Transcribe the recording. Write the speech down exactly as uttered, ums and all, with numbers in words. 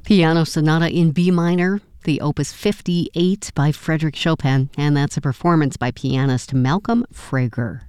Piano Sonata in B minor, the Opus fifty-eight by Frédéric Chopin, and that's a performance by pianist Malcolm Frager.